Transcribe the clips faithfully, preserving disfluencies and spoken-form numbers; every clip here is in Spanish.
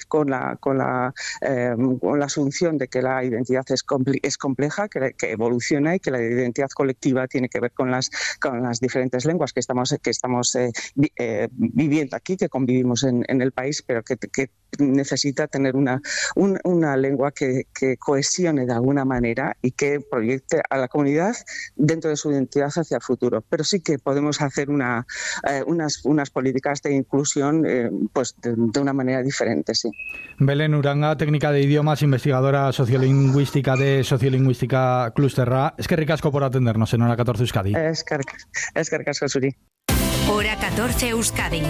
con la, con la, eh, con la asunción de que la identidad es, compl- es compleja, que, que evoluciona y que la identidad colectiva tiene que ver con las, con las diferentes lenguas que estamos, que estamos eh, vi, eh, viviendo aquí, que convivimos en, en el país, pero que, que necesita tener una, un, una lengua que, que cohesione de alguna manera y que proyecte a la comunidad dentro de su identidad hacia el futuro. Pero sí que podemos hacer una, eh, unas, unas políticas de inclusión eh, pues de, de una manera diferente, sí. Belén Uranga, técnica de idiomas, investigadora sociolingüística de Sociolingüística Clusterra. Es que ricasco por atendernos en Hora catorce Euskadi. Es que ricasco, Suri. Hora catorce Euskadi.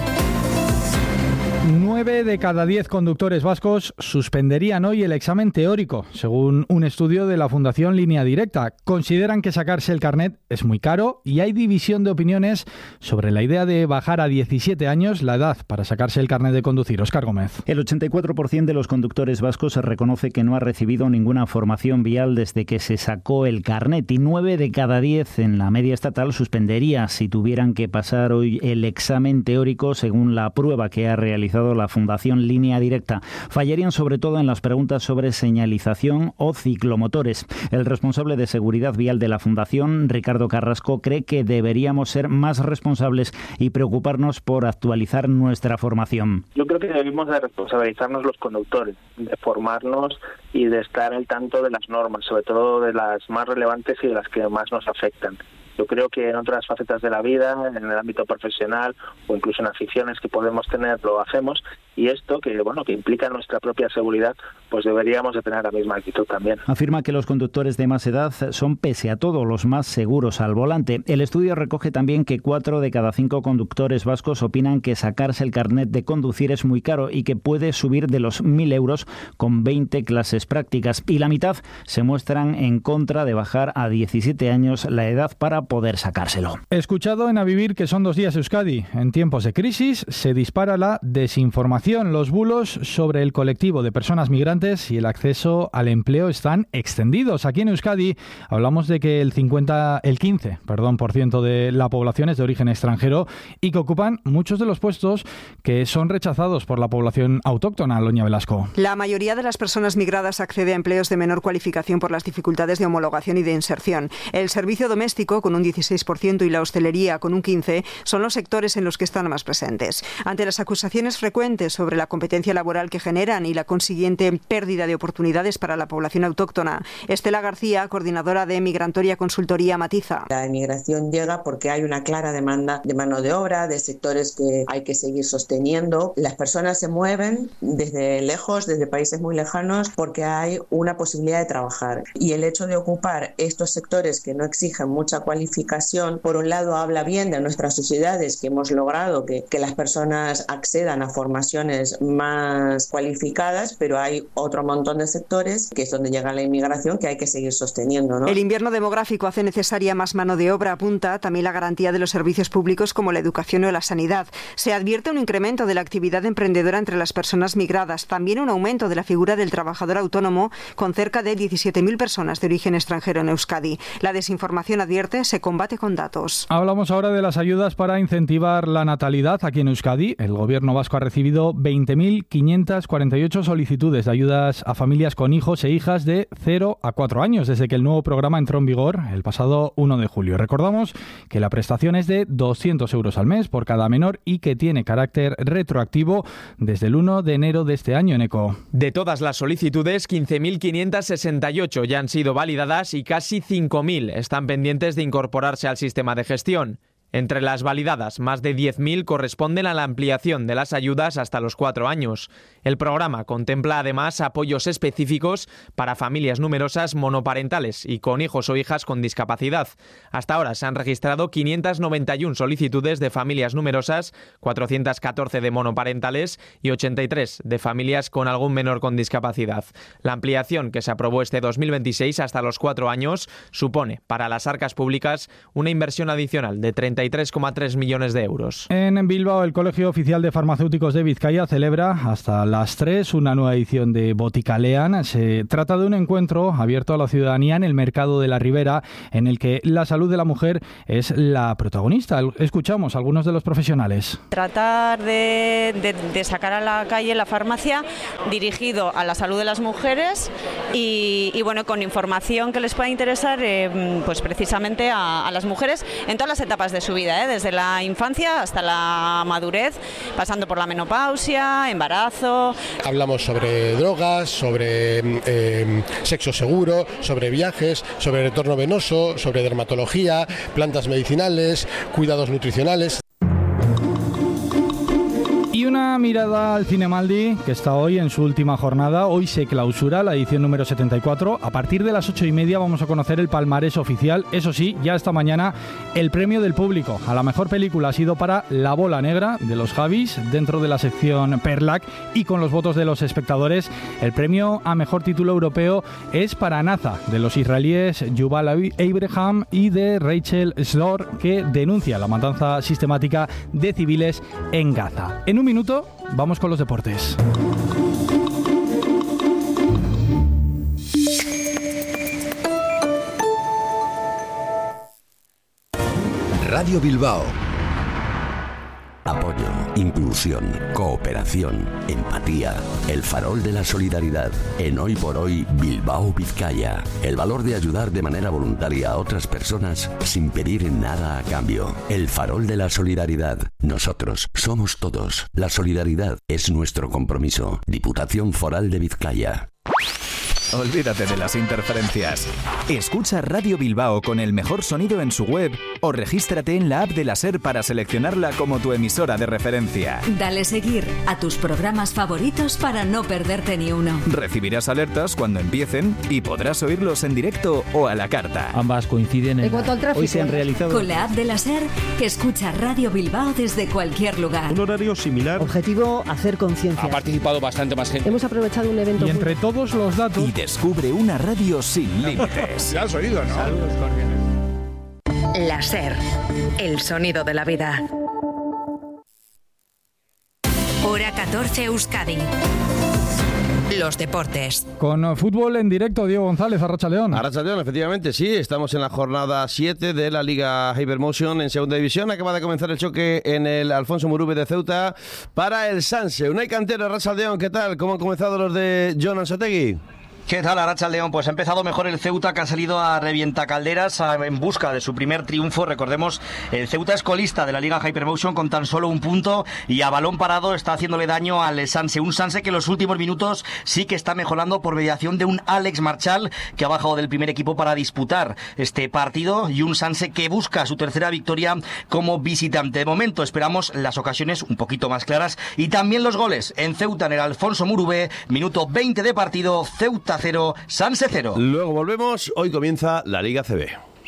Nueve de cada diez conductores vascos suspenderían hoy el examen teórico, según un estudio de la Fundación Línea Directa. Consideran que sacarse el carnet es muy caro y hay división de opiniones sobre la idea de bajar a diecisiete años la edad para sacarse el carnet de conducir. Óscar Gómez. El ochenta y cuatro por ciento de los conductores vascos se reconoce que no ha recibido ninguna formación vial desde que se sacó el carnet y nueve de cada diez en la media estatal suspendería si tuvieran que pasar hoy el examen teórico según la prueba que ha realizado la Fundación Línea Directa. Fallarían sobre todo en las preguntas sobre señalización o ciclomotores. El responsable de seguridad vial de la Fundación, Ricardo Carrasco, cree que deberíamos ser más responsables y preocuparnos por actualizar nuestra formación. Yo creo que debemos de responsabilizarnos los conductores, de formarnos y de estar al tanto de las normas, sobre todo de las más relevantes y de las que más nos afectan. Yo creo que en otras facetas de la vida, en el ámbito profesional o incluso en aficiones que podemos tener, lo hacemos, y esto que bueno que implica nuestra propia seguridad, pues deberíamos de tener la misma actitud también. Afirma que los conductores de más edad son pese a todo los más seguros al volante. El estudio recoge también que cuatro de cada cinco conductores vascos opinan que sacarse el carnet de conducir es muy caro y que puede subir de los mil euros con veinte clases prácticas, y la mitad se muestran en contra de bajar a diecisiete años la edad para poder sacárselo. Escuchado en A Vivir que son dos días Euskadi. En tiempos de crisis se dispara la desinformación. Los bulos sobre el colectivo de personas migrantes y el acceso al empleo están extendidos. Aquí en Euskadi hablamos de que el cincuenta, el quince, perdón, por ciento de la población es de origen extranjero y que ocupan muchos de los puestos que son rechazados por la población autóctona. Loña Velasco. La mayoría de las personas migradas accede a empleos de menor cualificación por las dificultades de homologación y de inserción. El servicio doméstico, con un dieciséis por ciento, y la hostelería, con un quince por ciento, son los sectores en los que están más presentes. Ante las acusaciones frecuentes sobre la competencia laboral que generan y la consiguiente pérdida de oportunidades para la población autóctona, Estela García, coordinadora de Migrantoria Consultoría, matiza. La inmigración llega porque hay una clara demanda de mano de obra, de sectores que hay que seguir sosteniendo. Las personas se mueven desde lejos, desde países muy lejanos, porque hay una posibilidad de trabajar. Y el hecho de ocupar estos sectores que no exigen mucha cualificación, por un lado habla bien de nuestras sociedades, que hemos logrado que, que las personas accedan a formaciones más cualificadas, pero hay otro montón de sectores que es donde llega la inmigración que hay que seguir sosteniendo, ¿no? El invierno demográfico hace necesaria más mano de obra, apunta también la garantía de los servicios públicos como la educación o la sanidad. Se advierte un incremento de la actividad emprendedora entre las personas migradas, también un aumento de la figura del trabajador autónomo, con cerca de diecisiete mil personas de origen extranjero en Euskadi. La desinformación, advierte, se combate con datos. Hablamos ahora de las ayudas para incentivar la natalidad aquí en Euskadi. El gobierno vasco ha recibido veinte mil quinientas cuarenta y ocho solicitudes de ayudas a familias con hijos e hijas de cero a cuatro años desde que el nuevo programa entró en vigor el pasado uno de julio. Recordamos que la prestación es de doscientos euros al mes por cada menor y que tiene carácter retroactivo desde el uno de enero de este año. En ECO. De todas las solicitudes, quince mil quinientas sesenta y ocho ya han sido validadas y casi cinco mil están pendientes de incorporarse al sistema de gestión. Entre las validadas, más de diez mil corresponden a la ampliación de las ayudas hasta los cuatro años. El programa contempla además apoyos específicos para familias numerosas monoparentales y con hijos o hijas con discapacidad. Hasta ahora se han registrado quinientas noventa y una solicitudes de familias numerosas, cuatrocientas catorce de monoparentales y ochenta y tres de familias con algún menor con discapacidad. La ampliación, que se aprobó este dos mil veintiséis hasta los cuatro años, supone para las arcas públicas una inversión adicional de treinta treinta y tres coma tres millones de euros. En Bilbao, el Colegio Oficial de Farmacéuticos de Vizcaya celebra hasta las tres una nueva edición de Boticalean. Se trata de un encuentro abierto a la ciudadanía en el mercado de la Ribera, en el que la salud de la mujer es la protagonista. Escuchamos a algunos de los profesionales. Tratar de, de, de sacar a la calle la farmacia dirigido a la salud de las mujeres y, y bueno, con información que les pueda interesar eh, pues precisamente a, a las mujeres en todas las etapas de su vida, ¿eh? Desde la infancia hasta la madurez, pasando por la menopausia, embarazo. Hablamos sobre drogas, sobre eh, sexo seguro, sobre viajes, sobre retorno venoso, sobre dermatología, plantas medicinales, cuidados nutricionales. Y una mirada al Cinemaldi, que está hoy en su última jornada. Hoy se clausura la edición número setenta y cuatro. A partir de las ocho y media vamos a conocer el palmarés oficial. Eso sí, ya esta mañana el premio del público a la mejor película ha sido para La Bola Negra, de los Javis, dentro de la sección Perlac, y con los votos de los espectadores. El premio a mejor título europeo es para Naza, de los israelíes Yuval Abraham y de Rachel Slor, que denuncia la matanza sistemática de civiles en Gaza. En un minuto vamos con los deportes. Radio Bilbao. Apoyo, inclusión, cooperación, empatía, el farol de la solidaridad. En Hoy por Hoy, Bilbao, Vizcaya. El valor de ayudar de manera voluntaria a otras personas sin pedir nada a cambio. El farol de la solidaridad. Nosotros somos todos. La solidaridad es nuestro compromiso. Diputación Foral de Vizcaya. Olvídate de las interferencias. Escucha Radio Bilbao con el mejor sonido en su web o regístrate en la app de la SER para seleccionarla como tu emisora de referencia. Dale seguir a tus programas favoritos para no perderte ni uno. Recibirás alertas cuando empiecen y podrás oírlos en directo o a la carta. Ambas coinciden en... En cuanto al tráfico, hoy se han realizado... Con la app de la SER, que escucha Radio Bilbao desde cualquier lugar. Un horario similar. Objetivo, hacer conciencia. Ha participado bastante más gente. Hemos aprovechado un evento... Y entre muy... todos los datos... Y descubre una radio sin límites. Ya has oído, ¿no? Saludos cordiales. La SER, el sonido de la vida. Hora catorce Euskadi. Los deportes. Con fútbol en directo, Diego González, Arratsaldeón. Arratsaldeón, efectivamente, sí. Estamos en la jornada siete de la Liga Hypermotion en Segunda División. Acaba de comenzar el choque en el Alfonso Murube de Ceuta para el Sanse. Unai Cantero, Arratsaldeón, ¿qué tal? ¿Cómo han comenzado los de Jon Ansotegui? ¿Qué tal, Arratsaldeón? Pues ha empezado mejor el Ceuta, que ha salido a revientacalderas en busca de su primer triunfo. Recordemos, el Ceuta es colista de la Liga Hypermotion con tan solo un punto y a balón parado está haciéndole daño al Sanse. Un Sanse que en los últimos minutos sí que está mejorando por mediación de un Alex Marchal, que ha bajado del primer equipo para disputar este partido, y un Sanse que busca su tercera victoria como visitante. De momento esperamos las ocasiones un poquito más claras y también los goles en Ceuta, en el Alfonso Murube. Minuto veinte de partido, Ceuta cero, Sanse cero. Luego volvemos, hoy comienza la Liga C B.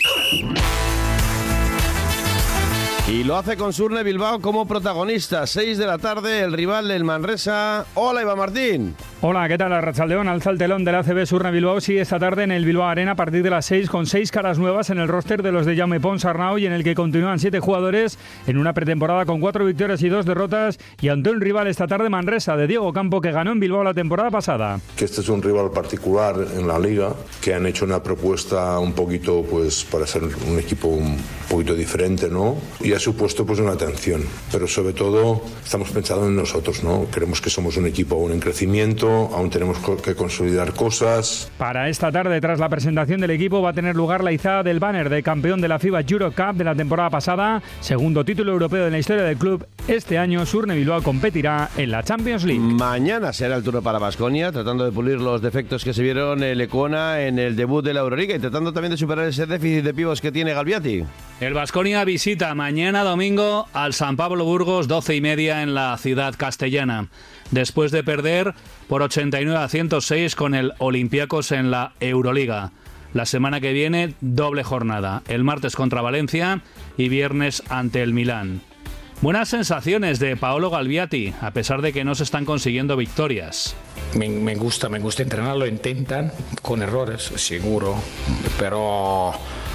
Y lo hace con Surne Bilbao como protagonista. seis de la tarde, el rival, el Manresa. Hola, Iván Martín. Hola, ¿qué tal? Arratsaldeón, alza el telón de la A C B Surne Bilbao. Sí, esta tarde en el Bilbao Arena a partir de las seis, con seis caras nuevas en el roster de los de Jaume Pons Arnau, y en el que continúan siete jugadores en una pretemporada con cuatro victorias y dos derrotas, y ante un rival esta tarde, Manresa, de Diego Campo, que ganó en Bilbao la temporada pasada. Que este es un rival particular en la Liga, que han hecho una propuesta un poquito, pues, para ser un equipo un poquito diferente, ¿no? Y ha supuesto, pues, una atención. Pero sobre todo estamos pensando en nosotros, ¿no? Creemos que somos un equipo aún en crecimiento, aún tenemos que consolidar cosas. Para esta tarde, tras la presentación del equipo, va a tener lugar la izada del banner de campeón de la FIBA Euro Cup de la temporada pasada, segundo título europeo en la historia del club. Este año Surne Bilbao competirá en la Champions League. Mañana será el turno para Baskonia, tratando de pulir los defectos que se vieron en Lecuona en el debut de la Euroliga y tratando también de superar ese déficit de pívos que tiene Galbiati. El Baskonia visita mañana domingo al San Pablo Burgos, doce y media en la ciudad castellana, después de perder por ochenta y nueve a ciento seis con el Olympiacos en la Euroliga. La semana que viene, doble jornada, el martes contra Valencia y viernes ante el Milán. Buenas sensaciones de Paolo Galbiati, a pesar de que no se están consiguiendo victorias. Me, me gusta, me gusta entrenar, lo intentan, con errores, seguro, pero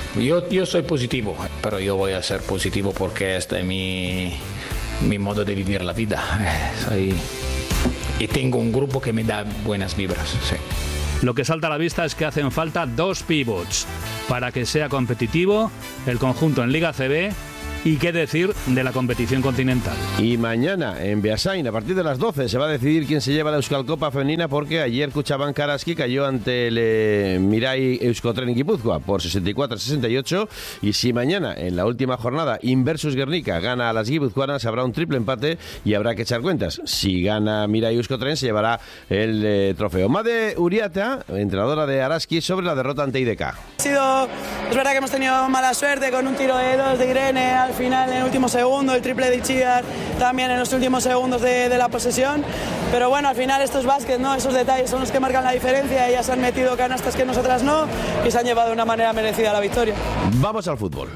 Yo, yo soy positivo, pero yo voy a ser positivo porque este es mi, mi modo de vivir la vida. Soy, y tengo un grupo que me da buenas vibras, sí. Lo que salta a la vista es que hacen falta dos pivots para que sea competitivo el conjunto en Liga C B. Y qué decir de la competición continental. Y mañana en Beasain, a partir de las doce, se va a decidir quién se lleva la Euskal Copa femenina, porque ayer Kutxabank Araski cayó ante el eh, Mirai Euskotren Guipúzcoa por sesenta y cuatro a sesenta y ocho. Y si mañana, en la última jornada, Inversus Guernica gana a las guipuzcoanas, habrá un triple empate y habrá que echar cuentas. Si gana Mirai Euskotren, se llevará el eh, trofeo. Made Uriata, entrenadora de Araski, sobre la derrota ante I D K. Ha sido, es verdad que hemos tenido mala suerte con un tiro de dos de Irene al final en el último segundo, el triple de Itziar también en los últimos segundos de, de la posesión, pero bueno, al final estos básquet, ¿no? Esos detalles son los que marcan la diferencia. Ellas han metido canastas que nosotras no y se han llevado de una manera merecida la victoria. Vamos al fútbol.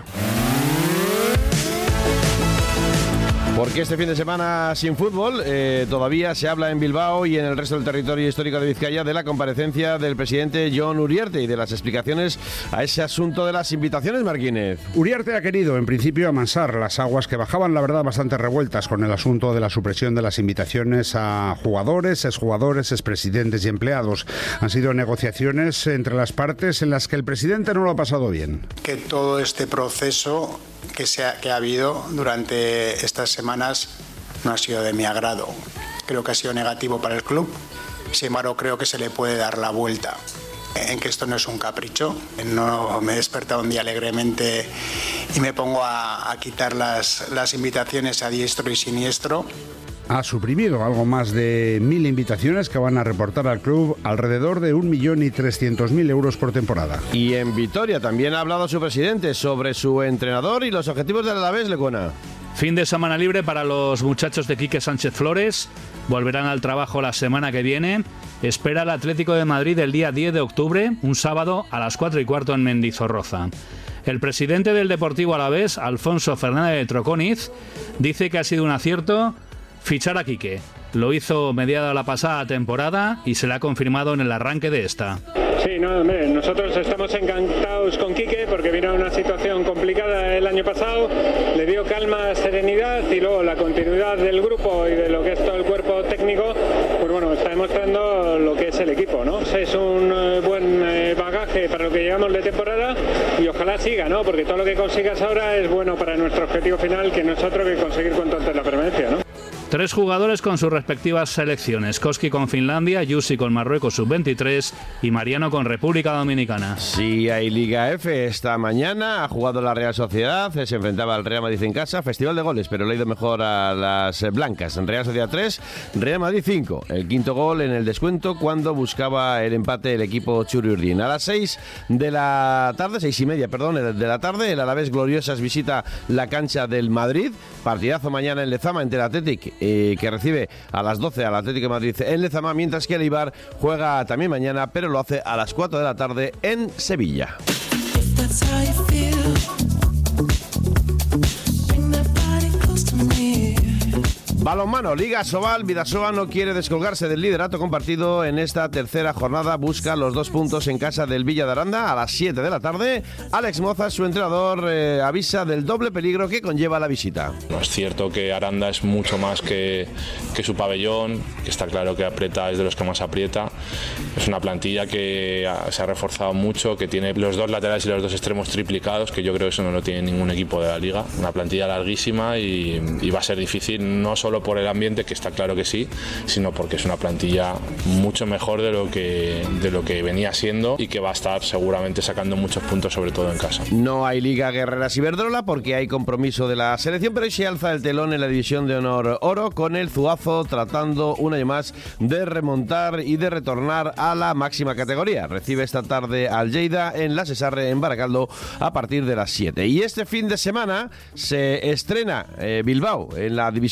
Porque este fin de semana sin fútbol eh, todavía se habla en Bilbao y en el resto del territorio histórico de Vizcaya de la comparecencia del presidente Jon Uriarte y de las explicaciones a ese asunto de las invitaciones, Marquínez. Uriarte ha querido en principio amansar las aguas que bajaban, la verdad, bastante revueltas con el asunto de la supresión de las invitaciones a jugadores, exjugadores, expresidentes y empleados. Han sido negociaciones entre las partes en las que el presidente no lo ha pasado bien. Que todo este proceso que, se ha, que ha habido durante estas semanas no ha sido de mi agrado. Creo que ha sido negativo para el club. Sin embargo, creo que se le puede dar la vuelta, en que esto no es un capricho. No me he despertado un día alegremente y me pongo a, a quitar las, las invitaciones a diestro y siniestro. Ha suprimido algo más de mil invitaciones que van a reportar al club alrededor de un millón y trescientos mil euros por temporada. Y en Vitoria también ha hablado su presidente sobre su entrenador y los objetivos del Alavés, Lecuona. Fin de semana libre para los muchachos de Quique Sánchez Flores. Volverán al trabajo la semana que viene. Espera el Atlético de Madrid el día diez de octubre, un sábado a las cuatro y cuarto en Mendizorroza. El presidente del Deportivo Alavés, Alfonso Fernández de Troconiz, dice que ha sido un acierto fichar a Quique. Lo hizo mediada la pasada temporada y se le ha confirmado en el arranque de esta. Sí, no, hombre, nosotros estamos encantados con Quique porque vino una situación complicada el año pasado, le dio calma, serenidad y luego la continuidad del grupo y de lo que es todo el cuerpo técnico, pues bueno, está demostrando lo que es el equipo, ¿no? Es un eh, buen eh, bagaje para lo que llevamos de temporada y ojalá siga, ¿no? Porque todo lo que consigas ahora es bueno para nuestro objetivo final, que no es otro que conseguir cuanto antes la permanencia, ¿no? Tres jugadores con sus respectivas selecciones. Koski con Finlandia, Yusi con Marruecos sub veintitrés y Mariano con República Dominicana. Sí, hay Liga F esta mañana. Ha jugado la Real Sociedad, se enfrentaba al Real Madrid en casa. Festival de goles, pero le ha ido mejor a las blancas. Real Sociedad tres, Real Madrid cinco. El quinto gol en el descuento cuando buscaba el empate el equipo Churiurdin. A las seis de la tarde, seis y media, perdón, de la tarde, el Alavés Gloriosas visita la cancha del Madrid. Partidazo mañana en Lezama entre el Athletic, Eh, que recibe a las doce al Atlético de Madrid en Lezama, mientras que el Eibar juega también mañana, pero lo hace a las cuatro de la tarde en Sevilla. Balonmano, Liga Sobal, Bidasoa no quiere descolgarse del liderato compartido en esta tercera jornada, busca los dos puntos en casa del Villa de Aranda a las siete de la tarde. Alex Moza, su entrenador, eh, avisa del doble peligro que conlleva la visita. No es cierto que Aranda es mucho más que, que su pabellón, que está claro que aprieta, es de los que más aprieta. Es una plantilla que se ha reforzado mucho, que tiene los dos laterales y los dos extremos triplicados, que yo creo que eso no lo tiene ningún equipo de la liga. Una plantilla larguísima y, y va a ser difícil, no solo por el ambiente, que está claro que sí, sino porque es una plantilla mucho mejor de lo que de lo que venía siendo y que va a estar seguramente sacando muchos puntos, sobre todo en casa. No hay Liga Guerreras Iberdrola porque hay compromiso de la selección, pero hoy se alza el telón en la división de honor oro con el Zuazo tratando un año más de remontar y de retornar a la máxima categoría. Recibe esta tarde al Lleida en la Cesarre en Baracaldo a partir de las siete. Y este fin de semana se estrena eh, Bilbao en la división de plata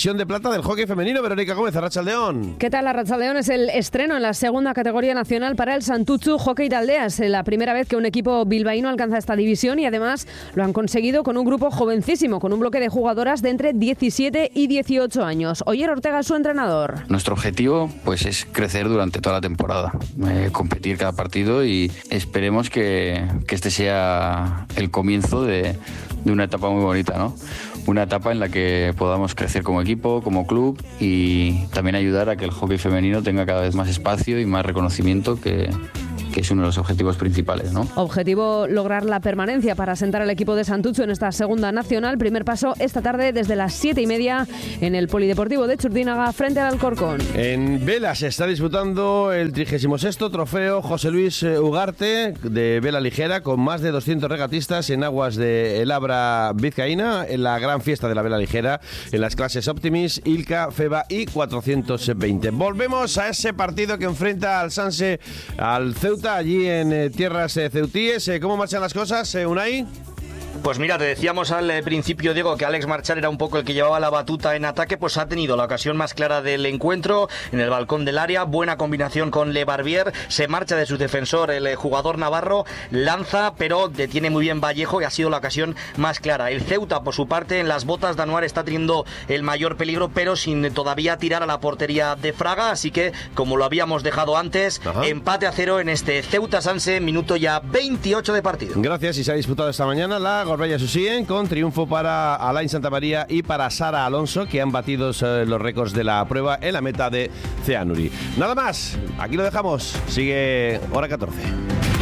trata del hockey femenino. Verónica Gómez, Arratsaldeón. ¿Qué tal? Arratsaldeón es el estreno en la segunda categoría nacional para el Santutxu Hockey de Aldeas. La primera vez que un equipo bilbaíno alcanza esta división y además lo han conseguido con un grupo jovencísimo, con un bloque de jugadoras de entre diecisiete y dieciocho años. Oyer Ortega es su entrenador. Nuestro objetivo pues es crecer durante toda la temporada, eh, competir cada partido y esperemos que, que este sea el comienzo de, de una etapa muy bonita, ¿no? Una etapa en la que podamos crecer como equipo, como club y también ayudar a que el hockey femenino tenga cada vez más espacio y más reconocimiento, que, que es uno de los objetivos principales, ¿no? Objetivo lograr la permanencia para asentar al equipo de Santutxu en esta segunda nacional. Primer paso esta tarde desde las siete y media en el Polideportivo de Churdínaga frente al Alcorcón. En vela se está disputando el trigésimo sexto trofeo José Luis Ugarte de vela ligera, con más de doscientos regatistas en aguas de El Abra vizcaína, en la gran fiesta de la vela ligera en las clases Optimis, Ilka, Feba y cuatrocientos veinte. Volvemos a ese partido que enfrenta al Sanse al Ceuta, allí en eh, tierras eh, ceutíes. Eh, ¿Cómo marchan las cosas, eh, Unai? Pues mira, te decíamos al principio, Diego, que Alex Marchal era un poco el que llevaba la batuta en ataque, pues ha tenido la ocasión más clara del encuentro en el balcón del área, buena combinación con Le Barbier, se marcha de su defensor el jugador navarro, lanza, pero detiene muy bien Vallejo y ha sido la ocasión más clara. El Ceuta, por su parte, en las botas de Anuar está teniendo el mayor peligro, pero sin todavía tirar a la portería de Fraga, así que, como lo habíamos dejado antes, Ajá. empate a cero en este Ceuta-Sanse, minuto ya veintiocho de partido. Gracias, y se ha disputado esta mañana la Gorbella Susien, con triunfo para Alain Santamaría y para Sara Alonso, que han batido eh, los récords de la prueba en la meta de Ceanuri. Nada más, aquí lo dejamos. Sigue hora catorce.